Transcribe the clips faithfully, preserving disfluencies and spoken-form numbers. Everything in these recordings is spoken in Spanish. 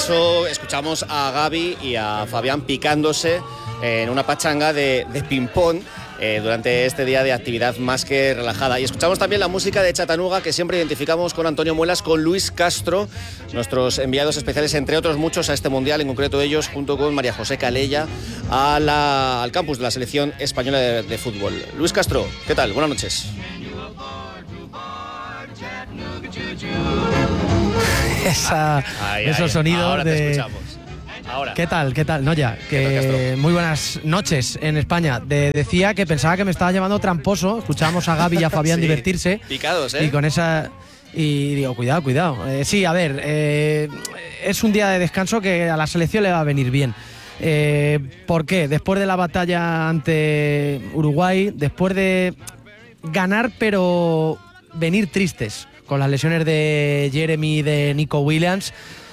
paso escuchamos a Gavi y a Fabián picándose en una pachanga de, de ping-pong eh, durante este día de actividad más que relajada. Y escuchamos también la música de Chattanooga, que siempre identificamos con Antonio Muelas, con Luis Castro, nuestros enviados especiales, entre otros muchos, a este Mundial, en concreto ellos, junto con María José Calella, a la, al campus de la selección española de, de fútbol. Luis Castro, ¿qué tal? Buenas noches. Esa, ay, esos ay, sonidos ahora de... te escuchamos. Ahora. ¿Qué tal? ¿Qué tal? No, ya, que muy buenas noches en España. De, decía que pensaba que me estaba llevando tramposo. Escuchábamos a Gavi y a Fabián sí, divertirse. Picados, ¿eh? Y con esa... Y digo, cuidado, cuidado. Eh, sí, a ver, eh, es un día de descanso que a la selección le va a venir bien. Eh, ¿Por qué? Después de la batalla ante Uruguay, después de ganar pero venir tristes con las lesiones de Jeremy y de Nico Williams,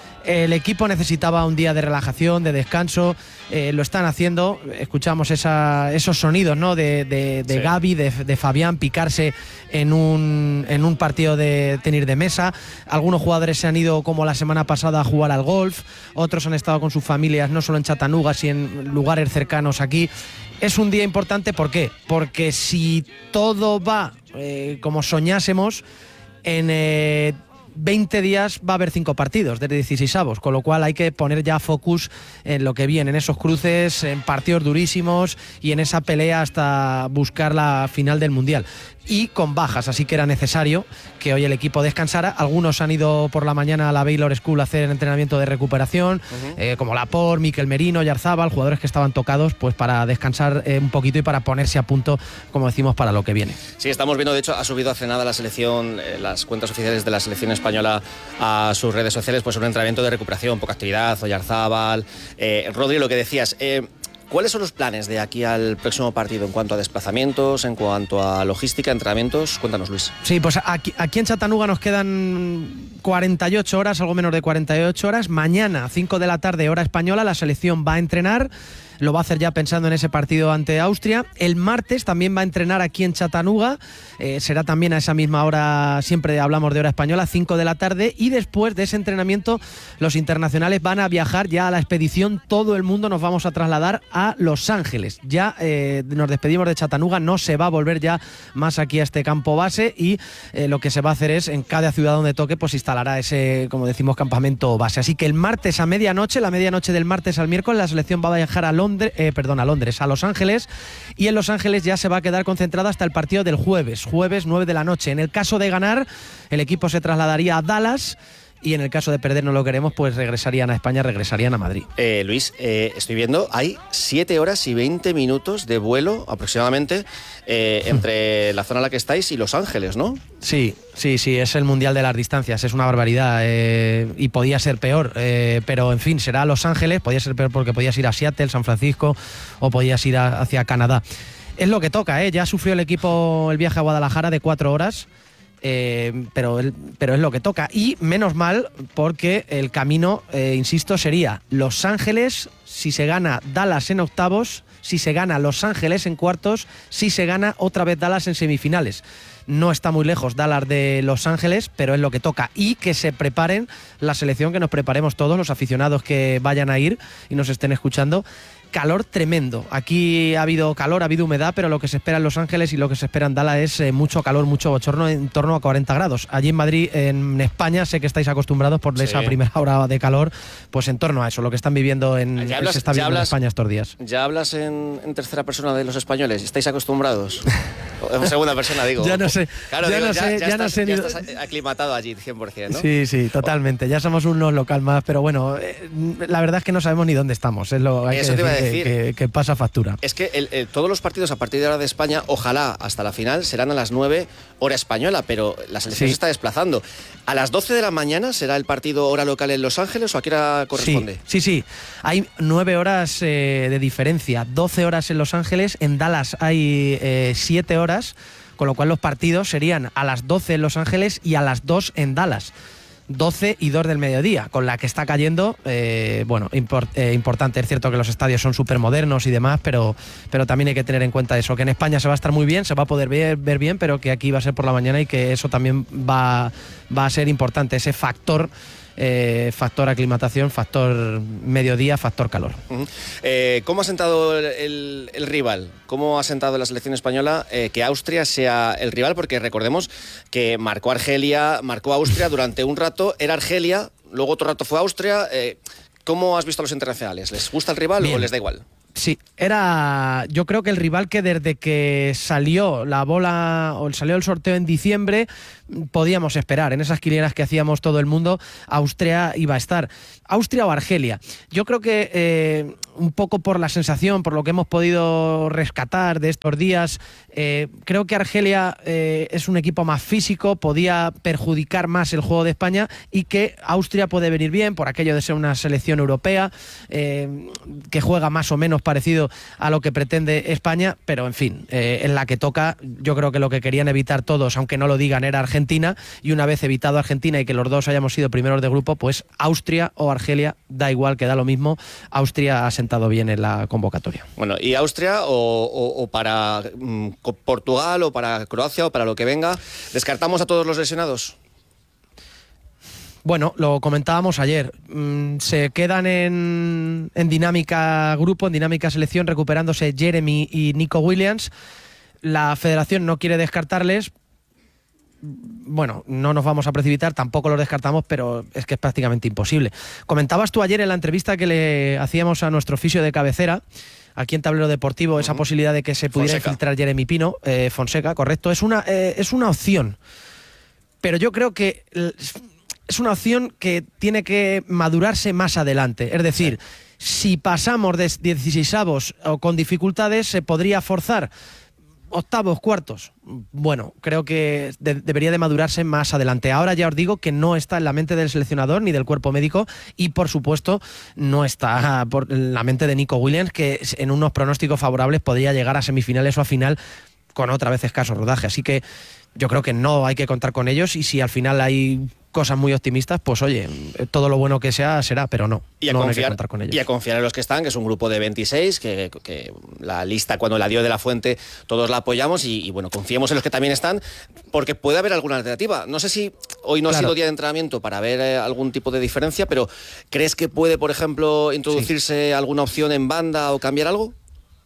el equipo necesitaba un día de relajación, de descanso. Eh, lo están haciendo. Escuchamos esa, esos sonidos, ¿no? de, de, de sí. Gavi, de, de Fabián, picarse en un, en un partido de tenis de mesa. Algunos jugadores se han ido, como la semana pasada, a jugar al golf. Otros han estado con sus familias, no solo en Chattanooga, sino en lugares cercanos aquí. Es un día importante, ¿por qué? Porque si todo va eh, como soñásemos, en... Eh, veinte días va a haber cinco partidos de dieciseisavos, con lo cual hay que poner ya focus en lo que viene, en esos cruces, en partidos durísimos y en esa pelea hasta buscar la final del Mundial. Y con bajas, así que era necesario que hoy el equipo descansara. Algunos han ido por la mañana a la Baylor School a hacer entrenamiento de recuperación, uh-huh. eh, como Laporte, Mikel Merino, Yarzábal, jugadores que estaban tocados, pues para descansar eh, un poquito y para ponerse a punto, como decimos, para lo que viene. Sí, estamos viendo, de hecho, ha subido hace nada la selección, eh, las cuentas oficiales de la selección española a sus redes sociales, pues un entrenamiento de recuperación, poca actividad, Oyarzábal, eh, Rodri, lo que decías. Eh, ¿Cuáles son los planes de aquí al próximo partido en cuanto a desplazamientos, en cuanto a logística, entrenamientos? Cuéntanos, Luis. Sí, pues aquí, aquí en Chattanooga nos quedan cuarenta y ocho horas, algo menos de cuarenta y ocho horas. Mañana, cinco de la tarde, hora española, la selección va a entrenar. Lo va a hacer ya pensando en ese partido ante Austria. El martes también va a entrenar aquí en Chattanooga. Eh, será también a esa misma hora, siempre hablamos de hora española, cinco de la tarde. Y después de ese entrenamiento, los internacionales van a viajar ya a la expedición. Todo el mundo nos vamos a trasladar a Los Ángeles. Ya eh, nos despedimos de Chattanooga. No se va a volver ya más aquí a este campo base. Y eh, lo que se va a hacer es, en cada ciudad donde toque, pues instalará ese, como decimos, campamento base. Así que el martes a medianoche, la medianoche del martes al miércoles, la selección va a viajar a Londres. Eh, perdón, a Londres, a Los Ángeles, y en Los Ángeles ya se va a quedar concentrada hasta el partido del jueves, jueves nueve de la noche. En el caso de ganar, el equipo se trasladaría a Dallas, y en el caso de perder, no lo queremos, pues regresarían a España, regresarían a Madrid. Eh, Luis, eh, estoy viendo, hay siete horas y veinte minutos de vuelo aproximadamente eh, entre la zona en la que estáis y Los Ángeles, ¿no? Sí, sí, sí, es el Mundial de las Distancias, es una barbaridad eh, y podía ser peor, eh, pero en fin, será Los Ángeles, podía ser peor porque podías ir a Seattle, San Francisco o podías ir a, hacia Canadá. Es lo que toca, ¿eh? Ya sufrió el equipo el viaje a Guadalajara de cuatro horas. Eh, pero, el, pero es lo que toca, y menos mal, porque el camino, eh, insisto, sería Los Ángeles si se gana, Dallas en octavos, si se gana Los Ángeles en cuartos, si se gana otra vez Dallas en semifinales. No está muy lejos Dallas de Los Ángeles, pero es lo que toca, y que se preparen la selección, que nos preparemos todos los aficionados que vayan a ir y nos estén escuchando. Calor tremendo. Aquí ha habido calor, ha habido humedad, pero lo que se espera en Los Ángeles y lo que se espera en Dallas es eh, mucho calor, mucho bochorno, en torno a cuarenta grados. Allí en Madrid, en España, sé que estáis acostumbrados por sí. esa primera hora de calor, pues en torno a eso, lo que están viviendo en, hablas, se está viviendo hablas, en España estos días. ¿Ya hablas en, en tercera persona de los españoles? ¿Estáis acostumbrados? En segunda persona, digo. Ya no sé. Claro, ya digo, no ya, sé. ya, Ya, estás, no sé ya ni... estás aclimatado allí, cien por ciento, ¿no? Sí, sí, totalmente. Ya somos unos local más, pero bueno, eh, la verdad es que no sabemos ni dónde estamos. Es lo hay Eso que te iba a decir, decir. Que, que, que pasa factura. Es que el, el, todos los partidos a partir de ahora de España, ojalá hasta la final, serán a las nueve hora española, pero la selección sí. se está desplazando. ¿A las doce de la mañana será el partido hora local en Los Ángeles o a qué hora corresponde? Sí, sí, sí. Hay nueve horas eh, de diferencia, doce horas en Los Ángeles, en Dallas hay eh, siete horas, con lo cual los partidos serían a las doce en Los Ángeles y a las dos en Dallas. doce y dos del mediodía, con la que está cayendo, eh, bueno, import, eh, importante. Es cierto que los estadios son súper modernos y demás, pero, pero también hay que tener en cuenta eso, que en España se va a estar muy bien, se va a poder ver, ver bien, pero que aquí va a ser por la mañana y que eso también va, va a ser importante, ese factor eh, factor aclimatación, factor mediodía, factor calor. Uh-huh. eh, ¿Cómo ha sentado el, el, el rival? ¿Cómo ha sentado la selección española eh, que Austria sea el rival? Porque recordemos que marcó Argelia, marcó Austria durante un rato, era Argelia, luego otro rato fue Austria. Eh, ¿Cómo has visto a los internacionales? ¿Les gusta el rival Bien. o les da igual? Sí, era yo creo que el rival que desde que salió la bola o salió el sorteo en diciembre podíamos esperar. En esas quinielas que hacíamos todo el mundo, Austria iba a estar. Austria o Argelia. Yo creo que eh, un poco por la sensación, por lo que hemos podido rescatar de estos días, eh, creo que Argelia eh, es un equipo más físico, podía perjudicar más el juego de España, y que Austria puede venir bien por aquello de ser una selección europea eh, que juega más o menos parecido a lo que pretende España, pero en fin, eh, en la que toca, yo creo que lo que querían evitar todos, aunque no lo digan, era Argentina, y una vez evitado Argentina y que los dos hayamos sido primeros de grupo, pues Austria o Argelia, da igual, que da lo mismo. Austria ha sentado bien en la convocatoria. Bueno, ¿y Austria o, o, o para mm, Portugal o para Croacia o para lo que venga? ¿Descartamos a todos los lesionados? Bueno, lo comentábamos ayer, mm, se quedan en, en dinámica grupo, en dinámica selección, recuperándose Jeremy y Nico Williams. La federación no quiere descartarles. Bueno, no nos vamos a precipitar, tampoco los descartamos, pero es que es prácticamente imposible. Comentabas tú ayer en la entrevista que le hacíamos a nuestro fisio de cabecera, aquí en Tablero Deportivo, uh-huh. esa posibilidad de que se pudiera Fonseca. infiltrar Jeremy Pino, eh, Fonseca, correcto, es una, eh, es una opción, pero yo creo que es una opción que tiene que madurarse más adelante, es decir, sí. si pasamos de dieciseisavos o con dificultades, se podría forzar octavos, cuartos. Bueno, creo que de, debería de madurarse más adelante. Ahora ya os digo que no está en la mente del seleccionador ni del cuerpo médico, y por supuesto no está por en la mente de Nico Williams, que en unos pronósticos favorables podría llegar a semifinales o a final con otra vez escaso rodaje. Así que yo creo que no hay que contar con ellos, y si al final hay cosas muy optimistas, pues oye, todo lo bueno que sea será, pero no, y a no confiar, hay que contar con ellos. Y a confiar en los que están, que es un grupo de veintiséis, que, que la lista cuando la dio de la Fuente todos la apoyamos, y, y bueno, confiemos en los que también están, porque puede haber alguna alternativa. No sé si hoy no claro. ha sido día de entrenamiento para ver eh, algún tipo de diferencia, pero ¿crees que puede, por ejemplo, introducirse sí. alguna opción en banda o cambiar algo?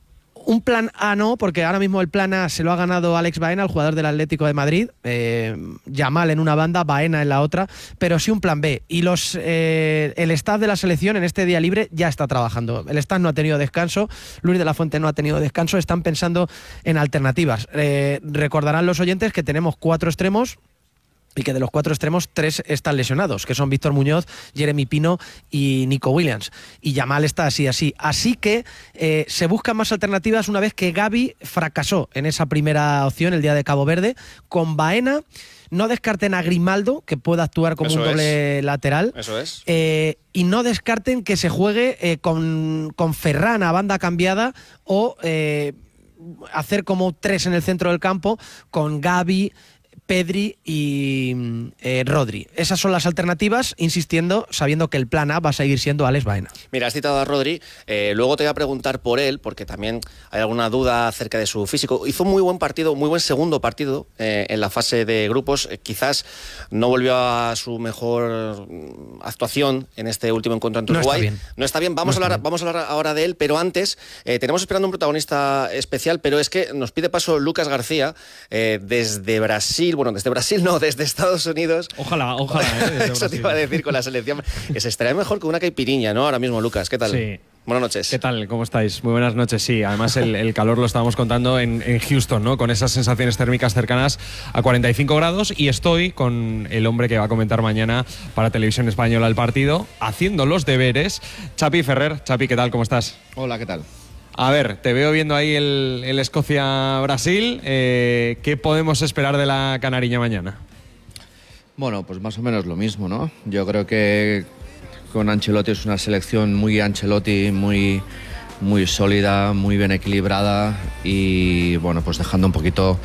Un plan A no, porque ahora mismo el plan A se lo ha ganado Alex Baena, el jugador del Atlético de Madrid, eh, Yamal en una banda, Baena en la otra, pero sí un plan B. Y los eh, el staff de la selección en este día libre ya está trabajando. El staff no ha tenido descanso, Luis de la Fuente no ha tenido descanso, están pensando en alternativas. Eh, recordarán los oyentes que tenemos cuatro extremos, y que de los cuatro extremos, tres están lesionados, que son Víctor Muñoz, Jeremy Pino y Nico Williams. Y Yamal está así, así. Así que eh, se buscan más alternativas una vez que Gavi fracasó en esa primera opción el día de Cabo Verde. Con Baena, no descarten a Grimaldo, que pueda actuar como Eso un doble es. lateral. Eso es. Eh, y no descarten que se juegue eh, con, con Ferran a banda cambiada, o eh, hacer como tres en el centro del campo con Gavi, Pedri y eh, Rodri. Esas son las alternativas, insistiendo, sabiendo que el plan A va a seguir siendo Alex Baena. Mira, has citado a Rodri, eh, luego te voy a preguntar por él, porque también hay alguna duda acerca de su físico. Hizo un muy buen partido, muy buen segundo partido eh, en la fase de grupos. Eh, quizás no volvió a su mejor actuación en este último encuentro ante Uruguay. No está bien. No está bien. Vamos, no a, hablar, bien. vamos a hablar ahora de él, pero antes eh, tenemos esperando un protagonista especial, pero es que nos pide paso Lucas García eh, desde Brasil. Bueno, desde Brasil no, desde Estados Unidos. Ojalá, ojalá. ¿eh? Eso Brasil. te iba a decir con la selección. Que se estaría mejor que una caipiriña, ¿no? Ahora mismo, Lucas, ¿qué tal? Sí. Buenas noches. ¿Qué tal? ¿Cómo estáis? Muy buenas noches, sí. Además, el, el calor lo estábamos contando en, en Houston, ¿no? Con esas sensaciones térmicas cercanas a cuarenta y cinco grados. Y estoy con el hombre que va a comentar mañana para Televisión Española el partido, haciendo los deberes. Chapi Ferrer. Chapi, ¿qué tal? ¿Cómo estás? Hola, ¿qué tal? A ver, te veo viendo ahí el, el Escocia-Brasil. Eh, ¿Qué podemos esperar de la canariña mañana? Bueno, pues más o menos lo mismo, ¿no? Yo creo que con Ancelotti es una selección muy Ancelotti, muy, muy sólida, muy bien equilibrada, y bueno, pues dejando un poquito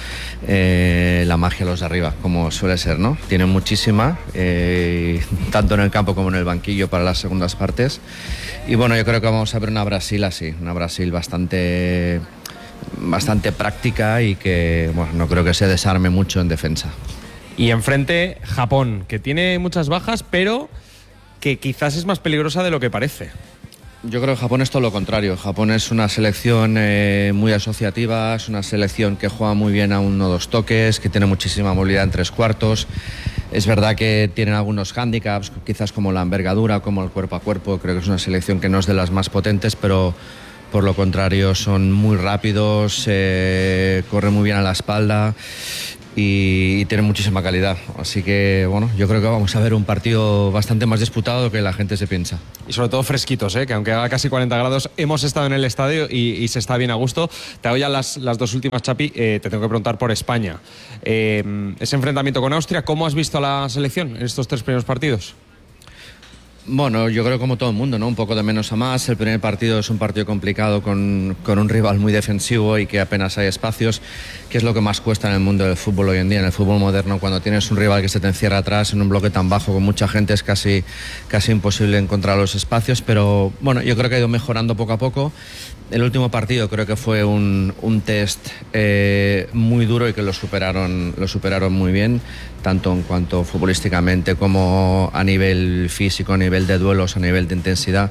eh, la magia a los de arriba, como suele ser, ¿no? Tienen muchísima, eh, tanto en el campo como en el banquillo para las segundas partes. Y bueno, yo creo que vamos a ver una Brasil así, una Brasil bastante, bastante práctica, y que bueno, no creo que se desarme mucho en defensa. Y enfrente, Japón, que tiene muchas bajas, pero que quizás es más peligrosa de lo que parece. Yo creo que Japón es todo lo contrario. Japón es una selección eh, muy asociativa, es una selección que juega muy bien a uno o dos toques, que tiene muchísima movilidad en tres cuartos. Es verdad que tienen algunos hándicaps, quizás como la envergadura, como el cuerpo a cuerpo. Creo que es una selección que no es de las más potentes, pero por lo contrario son muy rápidos, eh, corren muy bien a la espalda y, y tienen muchísima calidad. Así que, bueno, yo creo que vamos a ver un partido bastante más disputado de lo que la gente se piensa. Y sobre todo fresquitos, ¿eh? Que aunque haga casi cuarenta grados, hemos estado en el estadio y, y se está bien a gusto. Te hago ya las, las dos últimas, Chapi. Eh, te tengo que preguntar por España. Eh, ese enfrentamiento con Austria, ¿cómo has visto a la selección en estos tres primeros partidos? Bueno, yo creo como todo el mundo, ¿no? Un poco de menos a más. El primer partido es un partido complicado con, con un rival muy defensivo y que apenas hay espacios, que es lo que más cuesta en el mundo del fútbol hoy en día, en el fútbol moderno. Cuando tienes un rival que se te encierra atrás en un bloque tan bajo con mucha gente es casi, casi imposible encontrar los espacios, pero bueno, yo creo que ha ido mejorando poco a poco. El último partido creo que fue un, un test eh, muy duro y que lo superaron, lo superaron muy bien, tanto en cuanto futbolísticamente como a nivel físico, a nivel de duelos, a nivel de intensidad.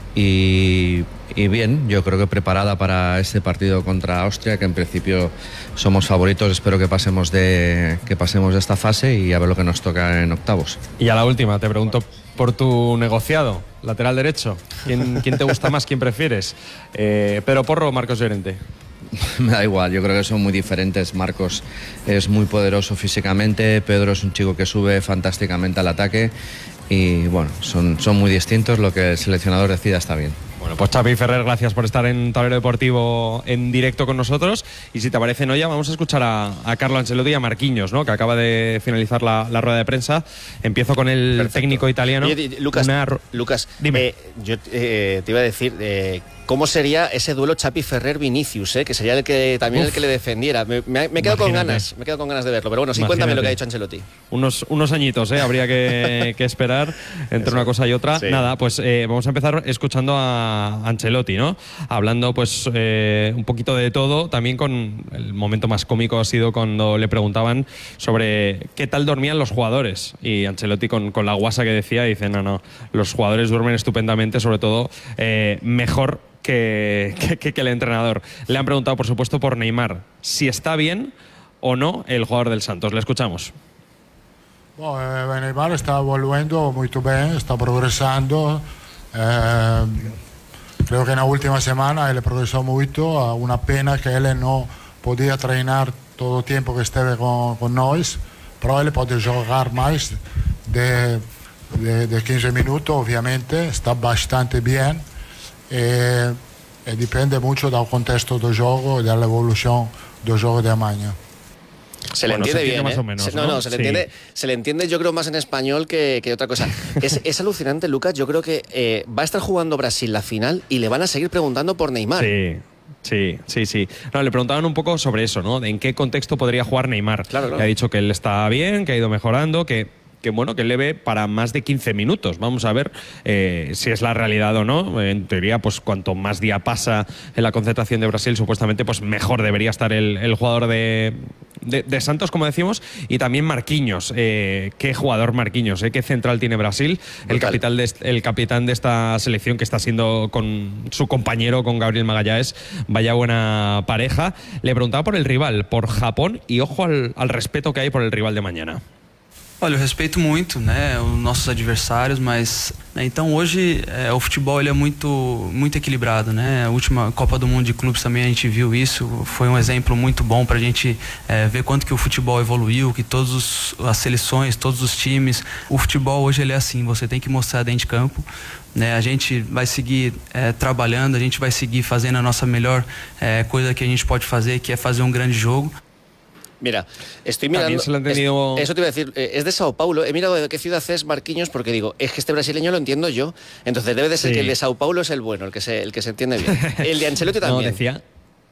Y, y bien, yo creo que preparada para este partido contra Austria, que en principio somos favoritos. Espero que pasemos de, que pasemos de esta fase y a ver lo que nos toca en octavos. Y a la última, te pregunto por tu negociado, lateral derecho. ¿Quién, quién te gusta más? ¿Quién prefieres? Eh, ¿Pedro Porro o Marcos Llorente? Me da igual, yo creo que son muy diferentes. Marcos es muy poderoso físicamente, Pedro es un chico que sube fantásticamente al ataque y bueno, son, son muy distintos. Lo que el seleccionador decida está bien. Bueno, pues Chapi Ferrer, gracias por estar en Tablero Deportivo en directo con nosotros. Y si te parece, Noya, vamos a escuchar a, a Carlo Ancelotti y a Marquinhos, ¿no? Que acaba de finalizar la, la rueda de prensa. Empiezo con el Perfecto. técnico italiano. Oye, Lucas, Una... Lucas dime. Eh, yo eh, te iba a decir... Eh, ¿Cómo sería ese duelo Chapi Ferrer-Vinicius, eh? Que sería el que también Uf. el que le defendiera? Me, me, me quedo con ganas, me quedo con ganas de verlo. Pero bueno, sí, Imagínate. cuéntame lo que ha dicho Ancelotti. Unos, unos añitos, ¿eh? Habría que, que esperar entre Eso. una cosa y otra. Sí. Nada, pues eh, vamos a empezar escuchando a Ancelotti, ¿no? Hablando pues eh, un poquito de todo. También con el momento más cómico ha sido cuando le preguntaban sobre qué tal dormían los jugadores. Y Ancelotti con, con la guasa que decía, dice, no, no, los jugadores duermen estupendamente, sobre todo eh, mejor Que, que, que el entrenador. Le han preguntado, por supuesto, por Neymar, si está bien o no el jugador del Santos. Le escuchamos. Bom, eh, Neymar está volviendo muy bien, está progresando. Eh, creo que en la última semana él progresó mucho. Una pena que él no podía treinar todo el tiempo que estuve con, con nosotros, pero él puede jugar más de, de, de quince minutos, obviamente. Está bastante bien. E, e dipende mucho del contexto del juego y de la evolución del juego de mañana. Se le bueno, entiende se bien, más ¿eh? o menos, se, no, no, no se, le sí. entiende, se le entiende yo creo más en español que, que otra cosa. Es, es alucinante, Lucas, yo creo que eh, va a estar jugando Brasil la final y le van a seguir preguntando por Neymar. Sí. Sí, sí, sí. No, le preguntaban un poco sobre eso, ¿no? De en qué contexto podría jugar Neymar. Claro, claro. Le ha dicho que él está bien, que ha ido mejorando, que... que bueno, que le ve para más de quince minutos. Vamos a ver eh, si es la realidad o no. En teoría, pues cuanto más día pasa en la concentración de Brasil, supuestamente, pues mejor debería estar el, el jugador de, de, de Santos, como decimos, y también Marquinhos. Eh, qué jugador Marquinhos, eh, qué central tiene Brasil. El capitán, de, el capitán de esta selección que está siendo con su compañero, con Gabriel Magalhães, vaya buena pareja. Le preguntaba por el rival, por Japón, y ojo al, al respeto que hay por el rival de mañana. Olha, eu respeito muito, né, os nossos adversários, mas né, então hoje é, o futebol ele é muito, muito equilibrado, né? A última Copa do Mundo de Clubes também a gente viu isso, foi um exemplo muito bom para a gente é, ver quanto que o futebol evoluiu, que todas os, as seleções, todos os times, o futebol hoje ele é assim, você tem que mostrar dentro de campo. Né, a gente vai seguir é, trabalhando, a gente vai seguir fazendo a nossa melhor é, coisa que a gente pode fazer, que é fazer um grande jogo. Mira, estoy mirando. Se lo han tenido... es, eso te iba a decir, es de Sao Paulo. He mirado de qué ciudad es Marquinhos porque digo, es que este brasileño lo entiendo yo. Entonces debe de ser sí. que el de Sao Paulo es el bueno, el que se, el que se entiende bien. El de Ancelotti también. No, decía,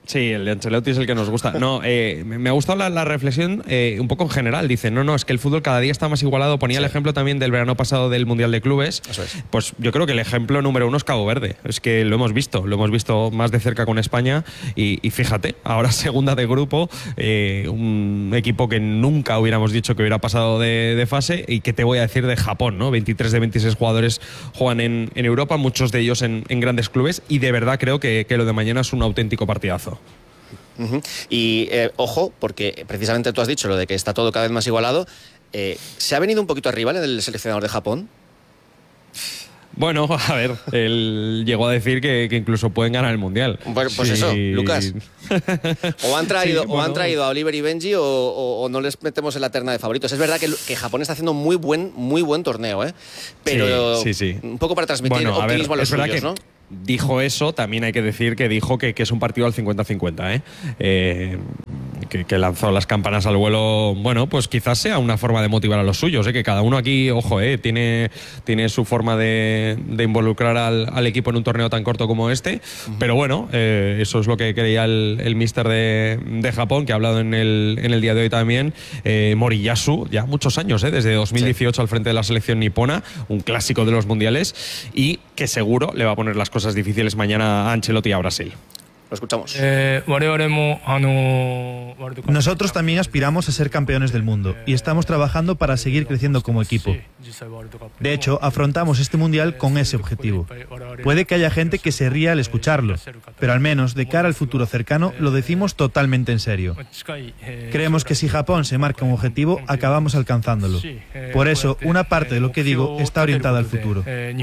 Sí, el de Ancelotti es el que nos gusta. No, eh, me ha gustado la, la reflexión eh, un poco en general. Dice, no, no, es que el fútbol cada día está más igualado. Ponía sí. el ejemplo también del verano pasado del Mundial de Clubes. Eso es. Pues yo creo que el ejemplo número uno es Cabo Verde. Es que lo hemos visto, lo hemos visto más de cerca con España y, y fíjate, ahora segunda de grupo, eh, un equipo que nunca hubiéramos dicho que hubiera pasado de, de fase y que te voy a decir de Japón, ¿no? veintitrés de veintiséis jugadores juegan en, en Europa, muchos de ellos en, en grandes clubes y de verdad creo que, que lo de mañana es un auténtico partidazo. Uh-huh. Y eh, ojo, porque precisamente tú has dicho lo de que está todo cada vez más igualado. Eh, ¿Se ha venido un poquito arriba el seleccionador de Japón? Bueno, a ver, él llegó a decir que, que incluso pueden ganar el Mundial. Bueno, pues sí. Eso, Lucas. O han traído, sí, bueno. o han traído a Oliver y Benji o, o, o no les metemos en la terna de favoritos. Es verdad que, que Japón está haciendo muy buen, muy buen torneo, ¿eh? Pero sí, sí, sí. un poco para transmitir bueno, optimismo a, ver, a los es suyos, ¿no? Dijo eso, también hay que decir que dijo que, que es un partido al cincuenta cincuenta, ¿eh? Eh, que, que lanzó las campanas al vuelo. Bueno, pues quizás sea una forma de motivar a los suyos, ¿eh? Que cada uno aquí, ojo, ¿eh? tiene, tiene su forma de, de involucrar al, al equipo en un torneo tan corto como este, uh-huh. pero bueno, eh, eso es lo que creía el, el míster de, de Japón, que ha hablado en el, en el día de hoy también, eh, Moriyasu, ya muchos años, ¿eh? Desde dos mil dieciocho sí. al frente de la selección nipona, un clásico de los mundiales, y que seguro le va a poner las cosas cosas difíciles mañana a Ancelotti y a Brasil. Lo escuchamos. Eh, Nosotros también aspiramos a ser campeones del mundo y estamos trabajando para seguir creciendo como equipo. De hecho, afrontamos este mundial con ese objetivo. Puede que haya gente que se ría al escucharlo, pero al menos de cara al futuro cercano lo decimos totalmente en serio. Creemos que si Japón se marca un objetivo, acabamos alcanzándolo. Por eso, una parte de lo que digo está orientada al futuro.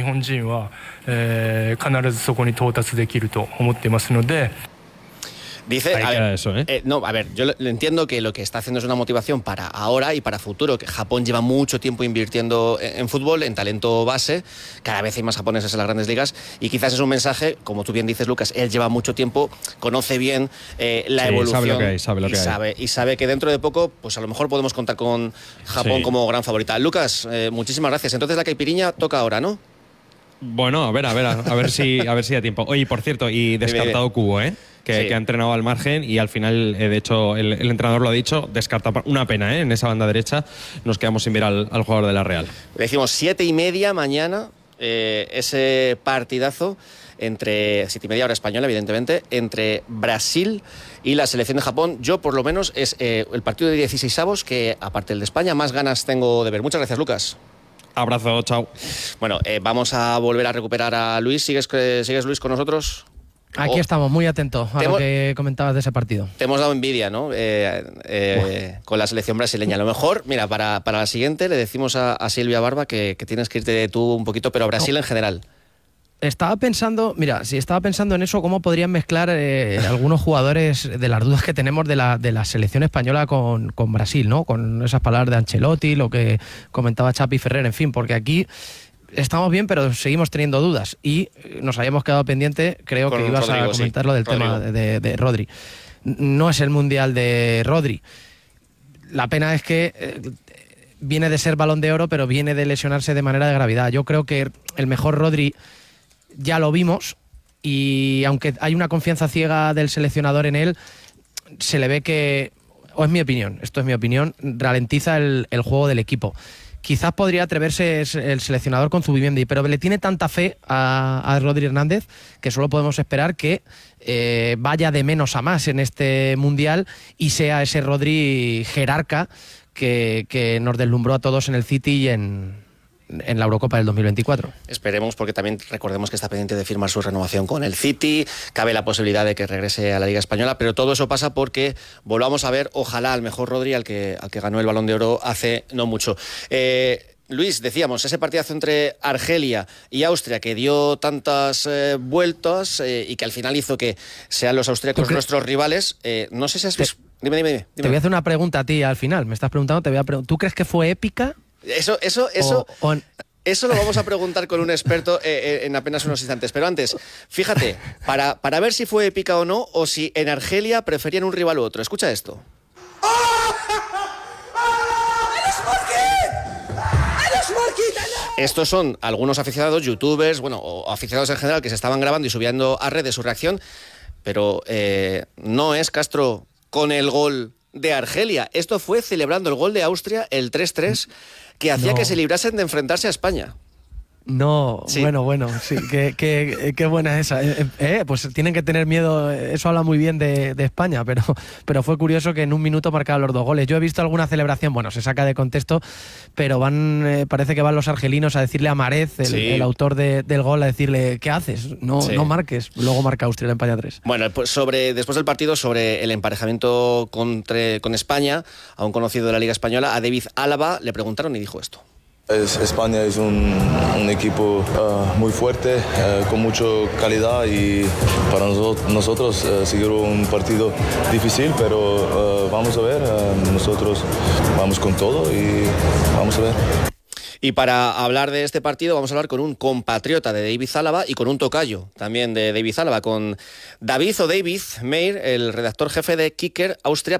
Dice, a ver, eso, ¿eh? Eh, no, a ver, yo le entiendo que lo que está haciendo es una motivación para ahora y para futuro, que Japón lleva mucho tiempo invirtiendo en, en fútbol, en talento base, cada vez hay más japoneses en las grandes ligas y quizás es un mensaje, como tú bien dices, Lucas, él lleva mucho tiempo, conoce bien eh, la sí, evolución sabe lo que hay, sabe lo y, que sabe, hay. y sabe que dentro de poco, pues a lo mejor podemos contar con Japón sí. como gran favorita. Lucas, eh, muchísimas gracias. Entonces la caipiriña toca ahora, ¿no? Bueno, a ver, a ver, a, a ver si a ver si da tiempo. Oye, por cierto, y descartado Kubo, ¿eh? Que, sí. que ha entrenado al margen y al final, eh, de hecho, el, el entrenador lo ha dicho, descarta una pena, ¿eh? En esa banda derecha nos quedamos sin ver al, al jugador de la Real. Le decimos siete y media mañana, eh, ese partidazo entre siete y media hora española, evidentemente, entre Brasil y la selección de Japón. Yo, por lo menos, es eh, el partido de dieciseisavos que, aparte del de España, más ganas tengo de ver. Muchas gracias, Lucas. Abrazo, chao. Bueno, eh, vamos a volver a recuperar a Luis. ¿Sigues, ¿sigues Luis, con nosotros? Aquí oh. estamos, muy atentos a lo que comentabas de ese partido. Te hemos dado envidia, ¿no? Eh, eh, con la selección brasileña. A lo mejor, mira, para, para la siguiente le decimos a, a Silvia Barba que, que tienes que irte tú un poquito, pero Brasil no. en general. Estaba pensando, mira, si estaba pensando en eso, cómo podrían mezclar eh, algunos jugadores de las dudas que tenemos de la, de la selección española con, con Brasil, ¿no? Con esas palabras de Ancelotti, lo que comentaba Chapi Ferrer, en fin, porque aquí estamos bien, pero seguimos teniendo dudas. Y nos habíamos quedado pendiente, creo con que ibas Rodrigo, a comentar sí. lo del Rodrigo. tema de, de, de Rodri. No es el mundial de Rodri. La pena es que eh, viene de ser Balón de Oro, pero viene de lesionarse de manera de gravedad. Yo creo que el mejor Rodri ya lo vimos y aunque hay una confianza ciega del seleccionador en él, se le ve que, o es mi opinión, esto es mi opinión, ralentiza el, el juego del equipo. Quizás podría atreverse el seleccionador con Zubimendi, pero le tiene tanta fe a, a Rodri Hernández que solo podemos esperar que eh, vaya de menos a más en este Mundial y sea ese Rodri jerarca que, que nos deslumbró a todos en el City y en... en la Eurocopa del dos mil veinticuatro. Esperemos, porque también recordemos que está pendiente de firmar su renovación con el City, cabe la posibilidad de que regrese a la Liga Española, pero todo eso pasa porque volvamos a ver, ojalá, al mejor Rodri, al que, al que ganó el Balón de Oro hace no mucho. Eh, Luis, decíamos, ese partidazo entre Argelia y Austria que dio tantas eh, vueltas eh, y que al final hizo que sean los austríacos nuestros rivales, eh, no sé si has visto... Dime, dime, dime. Te voy a hacer una pregunta a ti al final, me estás preguntando, te voy a preguntar, ¿tú crees que fue épica? Eso, eso, eso, o, o... eso lo vamos a preguntar con un experto eh, en apenas unos instantes. Pero antes, fíjate, para, para ver si fue épica o no, o si en Argelia preferían un rival u otro. Escucha esto. Estos son algunos aficionados, youtubers, bueno, o aficionados en general que se estaban grabando y subiendo a redes su reacción. pero eh, no es Castro con el gol de Argelia. Esto fue celebrando el gol de Austria, el tres tres, que hacía no. que se librasen de enfrentarse a España. No, Sí. bueno, bueno, sí, qué, qué, qué buena esa. Eh, eh, pues tienen que tener miedo, eso habla muy bien de, de España, pero, pero fue curioso que en un minuto marcaban los dos goles. Yo he visto alguna celebración, bueno, se saca de contexto, pero van, eh, parece que van los argelinos a decirle a Marez, el, Sí. el autor de, del gol, a decirle, ¿qué haces? No, Sí. no marques. Luego marca Austria, el empate a tres. Bueno, pues sobre, después del partido, sobre el emparejamiento contra, con España, a un conocido de la Liga Española, a David Álava, le preguntaron y dijo esto. Es, España es un, un equipo uh, muy fuerte, uh, con mucha calidad, y para nosotros, nosotros uh, seguir un partido difícil, pero uh, vamos a ver, uh, nosotros vamos con todo y vamos a ver. Y para hablar de este partido vamos a hablar con un compatriota de David Álava y con un tocayo también de David Álava, con David o David Meir, el redactor jefe de Kicker Austria.